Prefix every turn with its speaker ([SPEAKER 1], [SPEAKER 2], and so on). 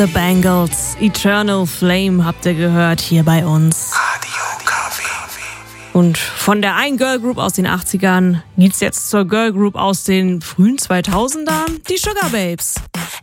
[SPEAKER 1] The Bangles, Eternal Flame habt ihr gehört hier bei uns.
[SPEAKER 2] Radio Kaffee.
[SPEAKER 1] Und von der einen Girlgroup aus den 80ern geht's jetzt zur Girlgroup aus den frühen 2000ern, die Sugar Babes.